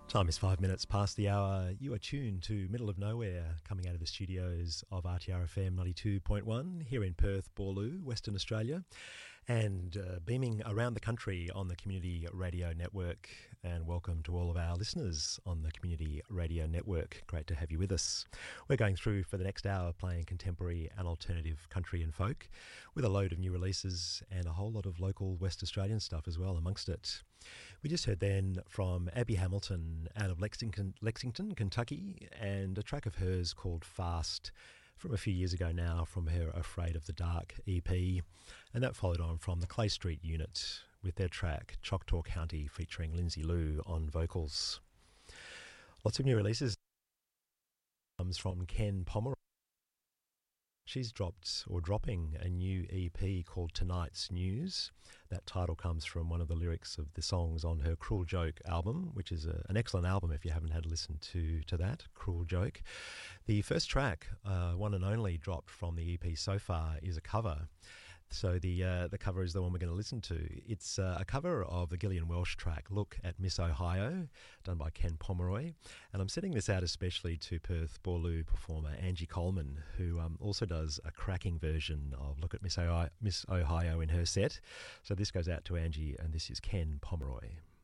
Time is 5 minutes past the hour. You are tuned to Middle of Nowhere, coming out of the studios of RTRFM 92.1 here in Perth, Boorloo, Western Australia, and beaming around the country on the Community Radio Network. And welcome to all of our listeners on the Community Radio Network. Great to have you with us. We're going through for the next hour playing contemporary and alternative country and folk with a load of new releases and a whole lot of local West Australian stuff as well amongst it. We just heard then from Abby Hamilton out of Lexington, Kentucky, and a track of hers called Fast from a few years ago now from her Afraid of the Dark EP. And that followed on from the Clay Street Unit with their track Choctaw County featuring Lindsay Lou on vocals. Lots of new releases comes from Ken Pomeroy. She's dropping a new EP called Tonight's News. That title comes from one of the lyrics of the songs on her Cruel Joke album, which is an excellent album if you haven't had a listen to that, Cruel Joke. The first track, one and only dropped from the EP so far, is a cover. So the cover is the one we're going to listen to. It's a cover of the Gillian Welsh track Look at Miss Ohio, done by Ken Pomeroy. And I'm sending this out especially to Perth Boorloo performer Angie Coleman, who also does a cracking version of Look at Miss Ohio in her set. So this goes out to Angie, and this is Ken Pomeroy.